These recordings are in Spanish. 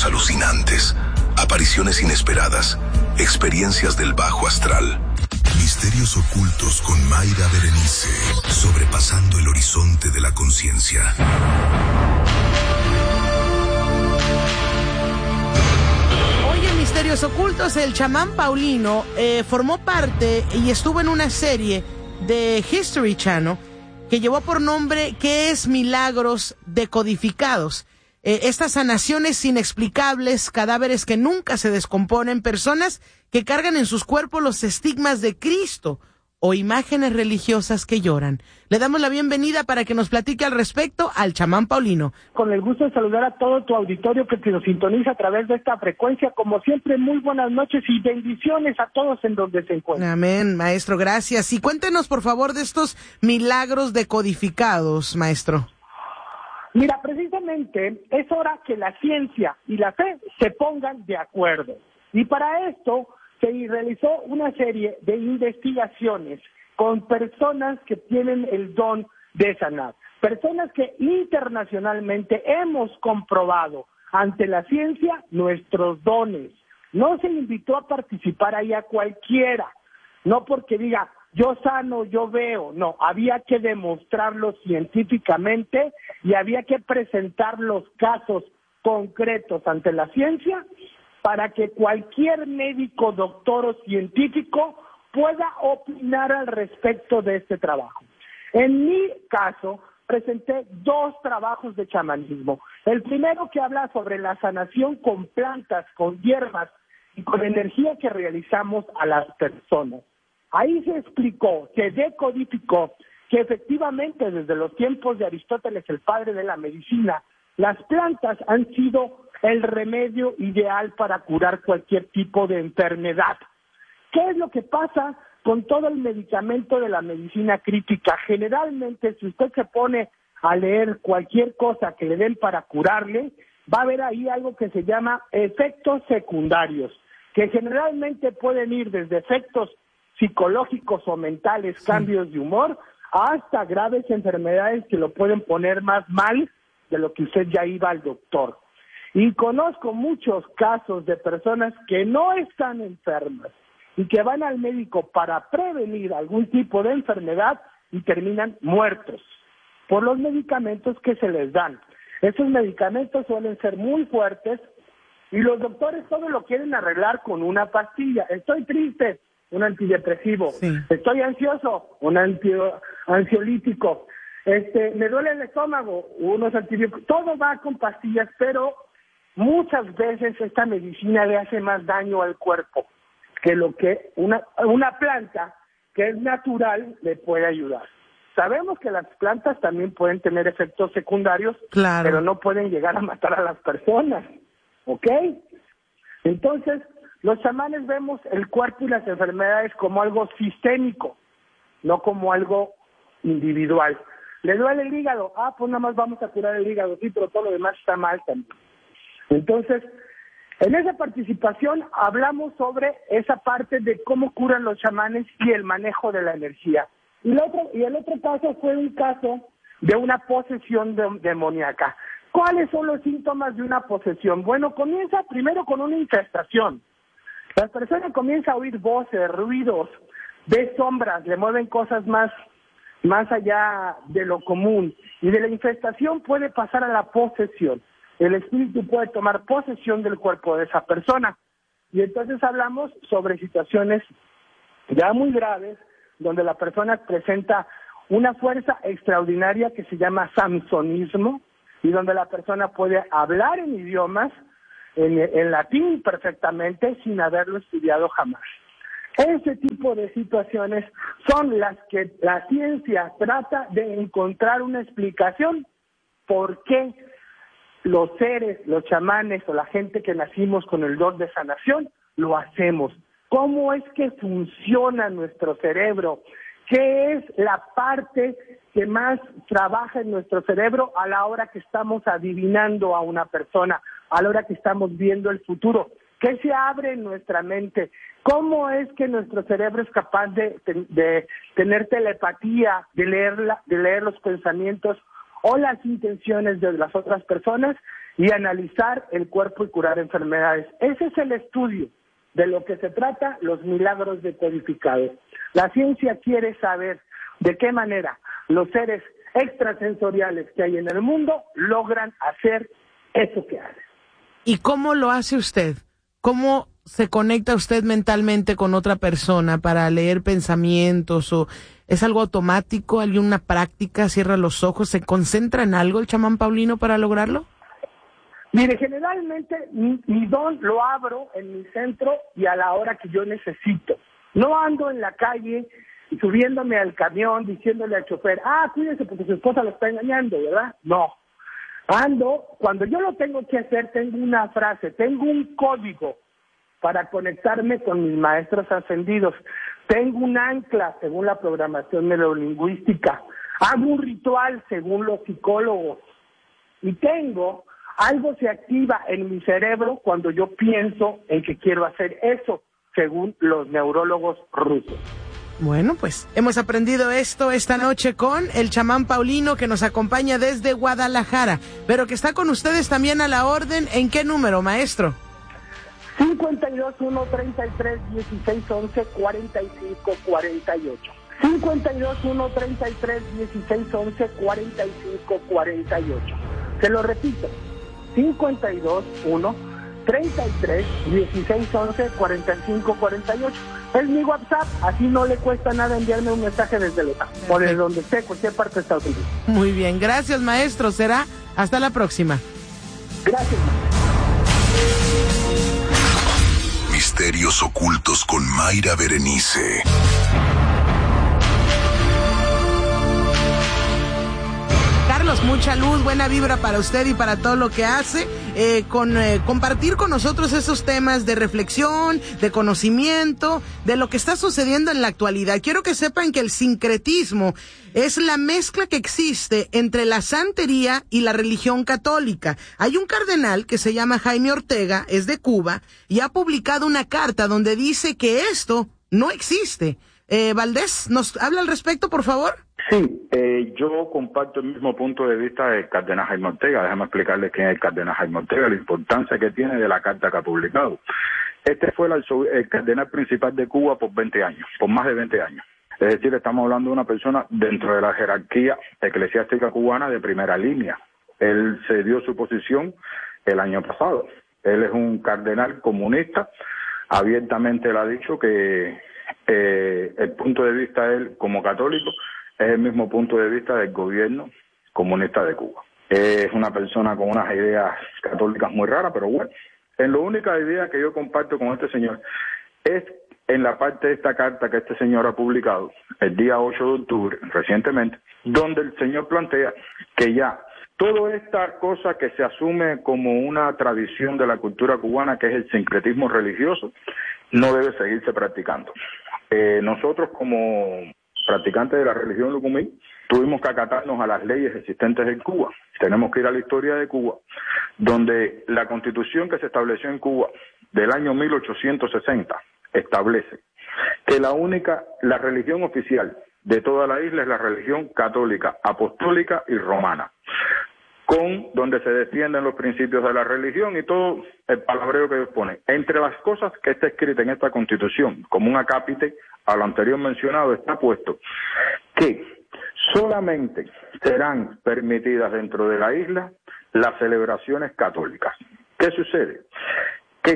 sueños alucinantes, apariciones inesperadas, experiencias del bajo astral. Misterios ocultos con Mayra Berenice, sobrepasando el horizonte de la conciencia. Hoy en Misterios Ocultos, el chamán Paulino formó parte y estuvo en una serie de History Channel que llevó por nombre ¿Qué es Milagros Decodificados? Estas sanaciones inexplicables, cadáveres que nunca se descomponen, personas que cargan en sus cuerpos los estigmas de Cristo o imágenes religiosas que lloran. Le damos la bienvenida para que nos platique al respecto al chamán Paulino. Con el gusto de saludar a todo tu auditorio que nos sintoniza a través de esta frecuencia. Como siempre, muy buenas noches y bendiciones a todos en donde se encuentren. Amén, maestro, gracias. Y cuéntenos, por favor, de estos milagros decodificados, maestro. Mira, precisamente es hora que la ciencia y la fe se pongan de acuerdo. Y para esto se realizó una serie de investigaciones con personas que tienen el don de sanar. Personas que internacionalmente hemos comprobado ante la ciencia nuestros dones. No se invitó a participar ahí a cualquiera, no porque diga yo sano, yo veo, no, había que demostrarlo científicamente y había que presentar los casos concretos ante la ciencia para que cualquier médico, doctor o científico pueda opinar al respecto de este trabajo. En mi caso, presenté 2 trabajos de chamanismo. El primero que habla sobre la sanación con plantas, con hierbas y con energía que realizamos a las personas. Ahí se explicó, se decodificó que efectivamente desde los tiempos de Aristóteles, el padre de la medicina, las plantas han sido el remedio ideal para curar cualquier tipo de enfermedad. ¿Qué es lo que pasa con todo el medicamento de la medicina crítica? Generalmente, si usted se pone a leer cualquier cosa que le den para curarle, va a ver ahí algo que se llama efectos secundarios, que generalmente pueden ir desde efectos psicológicos o mentales, cambios de humor, hasta graves enfermedades que lo pueden poner más mal de lo que usted ya iba al doctor. Y conozco muchos casos de personas que no están enfermas y que van al médico para prevenir algún tipo de enfermedad y terminan muertos por los medicamentos que se les dan. Esos medicamentos suelen ser muy fuertes y los doctores todo lo quieren arreglar con una pastilla. Estoy triste, un antidepresivo. Sí. Estoy ansioso, un ansiolítico. Me duele el estómago, unos antibióticos. Todo va con pastillas, pero muchas veces esta medicina le hace más daño al cuerpo que lo que una planta que es natural le puede ayudar. Sabemos que las plantas también pueden tener efectos secundarios, claro, pero no pueden llegar a matar a las personas, ¿ok? Entonces, los chamanes vemos el cuerpo y las enfermedades como algo sistémico, no como algo individual. ¿Le duele el hígado? Pues nada más vamos a curar el hígado, sí, pero todo lo demás está mal también. Entonces, en esa participación hablamos sobre esa parte de cómo curan los chamanes y el manejo de la energía. Y el otro caso fue un caso de una posesión demoníaca. ¿Cuáles son los síntomas de una posesión? Bueno, comienza primero con una infestación. La persona comienza a oír voces, ruidos, ve sombras, le mueven cosas más allá de lo común. Y de la infestación puede pasar a la posesión. El espíritu puede tomar posesión del cuerpo de esa persona. Y entonces hablamos sobre situaciones ya muy graves, donde la persona presenta una fuerza extraordinaria que se llama samsonismo, y donde la persona puede hablar en idiomas, en latín perfectamente, sin haberlo estudiado jamás. Ese tipo de situaciones son las que la ciencia trata de encontrar una explicación por qué los seres, los chamanes o la gente que nacimos con el don de sanación, lo hacemos. ¿Cómo es que funciona nuestro cerebro? ¿Qué es la parte que más trabaja en nuestro cerebro a la hora que estamos adivinando a una persona, a la hora que estamos viendo el futuro? ¿Qué se abre en nuestra mente? ¿Cómo es que nuestro cerebro es capaz de tener telepatía, de leer los pensamientos o las intenciones de las otras personas y analizar el cuerpo y curar enfermedades. Ese es el estudio de lo que se trata los milagros decodificados. La ciencia quiere saber de qué manera los seres extrasensoriales que hay en el mundo logran hacer eso que hacen. ¿Y cómo lo hace usted? ¿Cómo se conecta usted mentalmente con otra persona para leer pensamientos? ¿O es algo automático? ¿Hay una práctica? ¿Cierra los ojos? ¿Se concentra en algo el chamán Paulino para lograrlo? Mire, generalmente mi don lo abro en mi centro y a la hora que yo necesito. No ando en la calle subiéndome al camión diciéndole al chofer, cuídese porque su esposa lo está engañando, ¿verdad? No. Ando, cuando yo lo tengo que hacer, tengo una frase, tengo un código para conectarme con mis maestros ascendidos. Tengo un ancla según la programación neurolingüística. Hago un ritual según los psicólogos. Y algo se activa en mi cerebro cuando yo pienso en que quiero hacer eso, según los neurólogos rusos. Bueno, pues hemos aprendido esto esta noche con el chamán Paulino, que nos acompaña desde Guadalajara, pero que está con ustedes también a la orden. ¿En qué número, maestro? 52-1-33-16-11-45-48. 52-1-33-16-11-45-48. Se lo repito, 52-1-33-16-11-45-48. Es mi WhatsApp, así no le cuesta nada enviarme un mensaje desde Lota, o desde donde esté, cualquier parte de Estados Unidos. Muy bien, gracias maestro, será hasta la próxima. Gracias. Misterios ocultos con Mayra Berenice. Carlos, mucha luz, buena vibra para usted y para todo lo que hace, compartir con nosotros esos temas de reflexión, de conocimiento, de lo que está sucediendo en la actualidad. Quiero que sepan que el sincretismo es la mezcla que existe entre la santería y la religión católica. Hay un cardenal que se llama Jaime Ortega, es de Cuba, y ha publicado una carta donde dice que esto no existe. Valdés, ¿nos habla al respecto, por favor? Sí, yo comparto el mismo punto de vista del cardenal Jaime Ortega. Déjame explicarles quién es el cardenal Jaime Ortega, la importancia que tiene de la carta que ha publicado. Este fue el cardenal principal de Cuba por 20 años, por más de 20 años. Es decir, estamos hablando de una persona dentro de la jerarquía eclesiástica cubana de primera línea. Él se dio su posición el año pasado. Él es un cardenal comunista. Abiertamente él ha dicho que el punto de vista de él como católico es el mismo punto de vista del gobierno comunista de Cuba. Es una persona con unas ideas católicas muy raras, pero bueno. La única idea que yo comparto con este señor es en la parte de esta carta que este señor ha publicado el día 8 de octubre, recientemente, donde el señor plantea que ya toda esta cosa que se asume como una tradición de la cultura cubana, que es el sincretismo religioso, no debe seguirse practicando. Nosotros como practicantes de la religión lucumí tuvimos que acatarnos a las leyes existentes en Cuba. Tenemos que ir a la historia de Cuba, donde la constitución que se estableció en Cuba del año 1860 establece que la religión oficial de toda la isla es la religión católica, apostólica y romana, donde se defienden los principios de la religión y todo el palabreo que ellos ponen. Entre las cosas que está escrita en esta constitución, como un acápite a lo anterior mencionado, está puesto que solamente serán permitidas dentro de la isla las celebraciones católicas. ¿Qué sucede? Que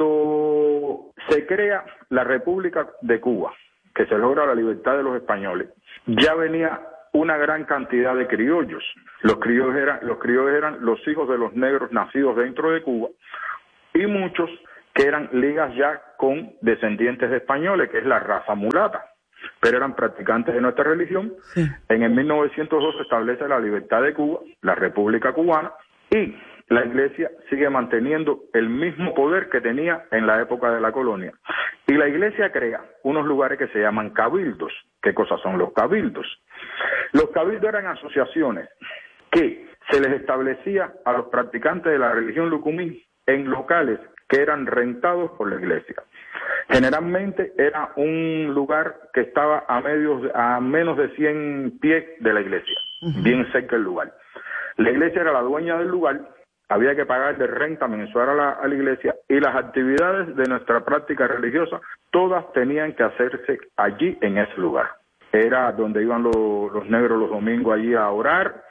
cuando se crea la República de Cuba, que se logra la libertad de los españoles, ya venía una gran cantidad de criollos. Los criollos eran los hijos de los negros nacidos dentro de Cuba, y muchos que eran ligas ya con descendientes de españoles, que es la raza mulata, pero eran practicantes de nuestra religión. Sí. En el 1902 se establece la libertad de Cuba, la República Cubana, y la Iglesia sigue manteniendo el mismo poder que tenía en la época de la colonia. Y la Iglesia crea unos lugares que se llaman cabildos. ¿Qué cosas son los cabildos? Los cabildos eran asociaciones que se les establecía a los practicantes de la religión lucumí en locales que eran rentados por la Iglesia. Generalmente era un lugar que estaba a menos de 100 pies de la Iglesia, bien cerca del lugar. La Iglesia era la dueña del lugar, había que pagar de renta mensual a la iglesia, y las actividades de nuestra práctica religiosa, todas tenían que hacerse allí en ese lugar. Era donde iban los negros los domingos allí a orar.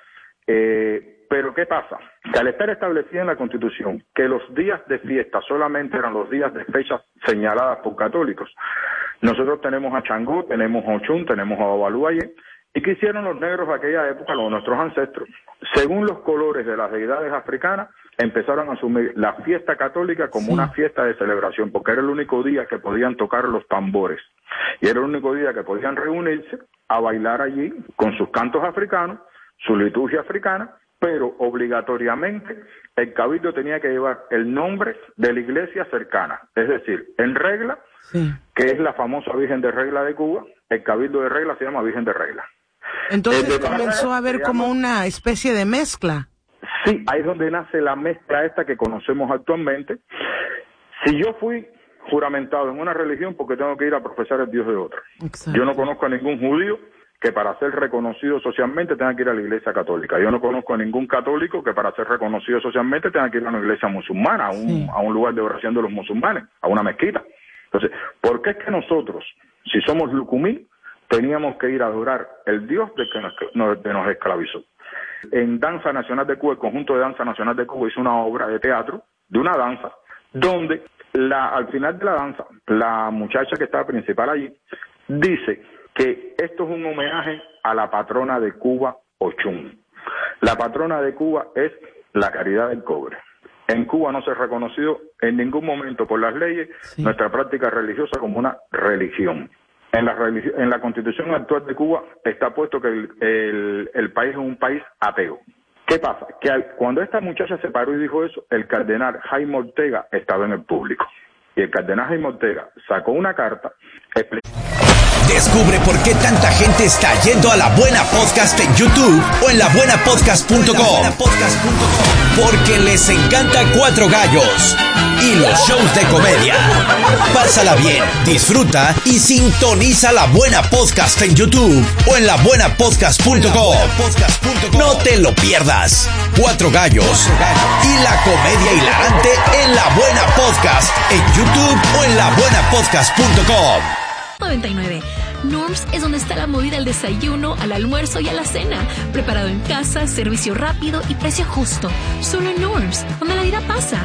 Pero ¿qué pasa? Que al estar establecida en la Constitución que los días de fiesta solamente eran los días de fechas señaladas por católicos, nosotros tenemos a Changó, tenemos a Ochun, tenemos a Ovaluaye. ¿Y qué hicieron los negros de aquella época, nuestros ancestros? Según los colores de las deidades africanas, empezaron a asumir la fiesta católica como una fiesta de celebración, porque era el único día que podían tocar los tambores. Y era el único día que podían reunirse a bailar allí con sus cantos africanos, su liturgia africana, pero obligatoriamente el cabildo tenía que llevar el nombre de la iglesia cercana, es decir, en Regla, que es la famosa Virgen de Regla de Cuba, el cabildo de Regla se llama Virgen de Regla. Entonces comenzó a haber como una especie de mezcla. Sí, ahí es donde nace la mezcla esta que conocemos actualmente. Si yo fui juramentado en una religión, porque tengo que ir a profesar el Dios de otra. Exacto. Yo no conozco a ningún judío que para ser reconocido socialmente tenga que ir a la iglesia católica. Yo no conozco a ningún católico que para ser reconocido socialmente tenga que ir a una iglesia musulmana, a un lugar de oración de los musulmanes, a una mezquita. Entonces, ¿por qué es que nosotros, si somos lucumí, teníamos que ir a adorar el Dios de que nos esclavizó? En Danza Nacional de Cuba, el conjunto de Danza Nacional de Cuba hizo una obra de teatro, de una danza, donde al final de la danza, la muchacha que estaba principal allí, dice que esto es un homenaje a la patrona de Cuba, Ochun. La patrona de Cuba es la caridad del cobre. En Cuba no se ha reconocido en ningún momento por las leyes nuestra práctica religiosa como una religión. En la Constitución actual de Cuba está puesto que el país es un país ateo. ¿Qué pasa? Que cuando esta muchacha se paró y dijo eso, el cardenal Jaime Ortega estaba en el público. Y el cardenal Jaime Ortega sacó una carta Descubre por qué tanta gente está yendo a La Buena Podcast en YouTube o en labuenapodcast.com. Porque les encanta Cuatro Gallos y los shows de comedia. Pásala bien, disfruta y sintoniza La Buena Podcast en YouTube o en labuenapodcast.com. No te lo pierdas. Cuatro Gallos y la comedia hilarante en La Buena Podcast en YouTube o en labuenapodcast.com. 99. Norms es donde está la movida al desayuno, al almuerzo y a la cena. Preparado en casa, servicio rápido y precio justo. Solo en Norms, donde la vida pasa.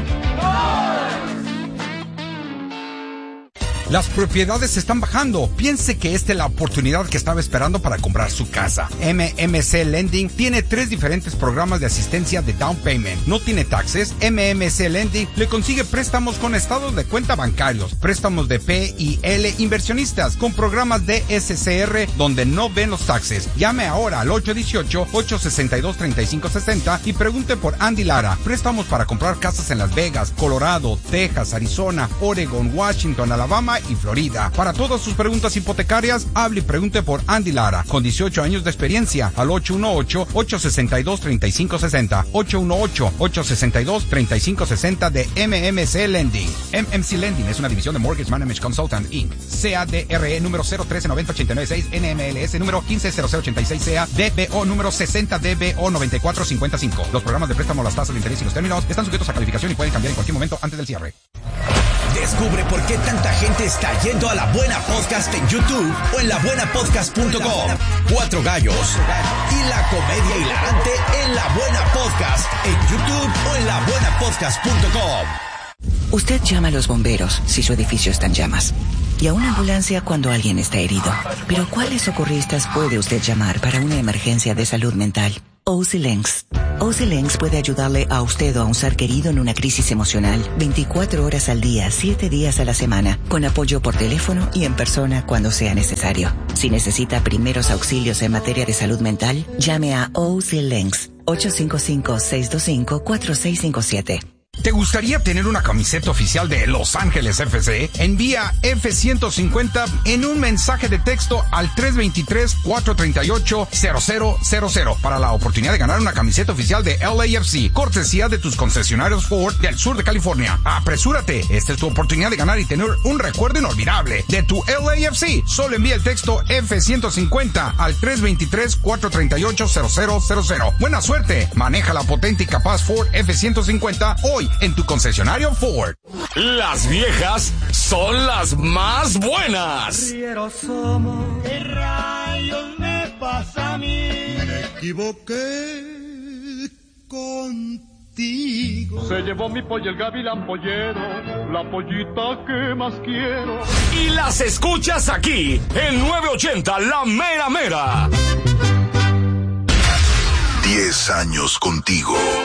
Las propiedades están bajando. Piense que esta es la oportunidad que estaba esperando para comprar su casa. MMC Lending tiene 3 diferentes programas de asistencia de down payment. No tiene taxes. MMC Lending le consigue préstamos con estados de cuenta bancarios, préstamos de P&L inversionistas, con programas de SCR donde no ven los taxes. Llame ahora al 818-862-3560 y pregunte por Andy Lara. Préstamos para comprar casas en Las Vegas, Colorado, Texas, Arizona, Oregon, Washington, Alabama y Florida. Para todas sus preguntas hipotecarias, hable y pregunte por Andy Lara, con 18 años de experiencia, al 818-862-3560. 818-862-3560 de MMC Lending. MMC Lending es una división de Mortgage Management Consultant, Inc. CADRE número 013-90896, NMLS número 150086, CA DBO número 60DBO9455. Los programas de préstamo, las tasas de interés y los términos están sujetos a calificación y pueden cambiar en cualquier momento antes del cierre. Descubre por qué tanta gente está yendo a La Buena Podcast en YouTube o en labuenapodcast.com. Cuatro Gallos y la comedia hilarante en La Buena Podcast en YouTube o en labuenapodcast.com. Usted llama a los bomberos si su edificio está en llamas y a una ambulancia cuando alguien está herido. Pero ¿cuáles socorristas puede usted llamar para una emergencia de salud mental? OCLENX. OCLENX puede ayudarle a usted o a un ser querido en una crisis emocional 24 horas al día, 7 días a la semana, con apoyo por teléfono y en persona cuando sea necesario. Si necesita primeros auxilios en materia de salud mental, llame a OCLENX 855-625-4657. ¿Te gustaría tener una camiseta oficial de Los Ángeles FC? Envía F-150 en un mensaje de texto al 323-438-0000 para la oportunidad de ganar una camiseta oficial de LAFC, cortesía de tus concesionarios Ford del sur de California. ¡Apresúrate! Esta es tu oportunidad de ganar y tener un recuerdo inolvidable de tu LAFC. Solo envía el texto F-150 al 323-438-0000. ¡Buena suerte! Maneja la potente y capaz Ford F-150 hoy en tu concesionario Ford. Las viejas son las más buenas. ¿Qué rayos me pasa a mí? Me equivoqué contigo. Se llevó mi pollo el gavilán pollero, la pollita que más quiero. Y las escuchas aquí, en 980 La Mera Mera. 10 años contigo.